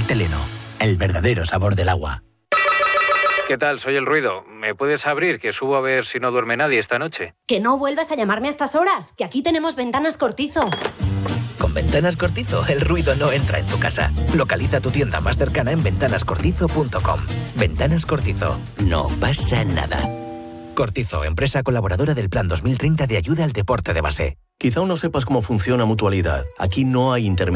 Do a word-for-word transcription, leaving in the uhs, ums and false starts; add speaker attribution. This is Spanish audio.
Speaker 1: Teleno, el verdadero sabor del agua.
Speaker 2: ¿Qué tal? Soy El Ruido. ¿Me puedes abrir, que subo a ver si no duerme nadie esta noche?
Speaker 3: Que no vuelvas a llamarme a estas horas, que aquí tenemos Ventanas Cortizo.
Speaker 1: Con Ventanas Cortizo, el ruido no entra en tu casa. Localiza tu tienda más cercana en ventanas cortizo punto com. Ventanas Cortizo. No pasa nada. Cortizo, empresa colaboradora del Plan dos mil treinta de ayuda al deporte de base.
Speaker 4: Quizá aún no sepas cómo funciona Mutualidad. Aquí no hay intermediarios.